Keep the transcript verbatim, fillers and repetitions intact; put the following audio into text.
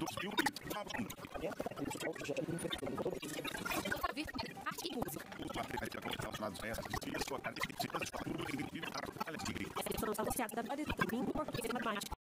dois mil e nove. A solução associada da matemática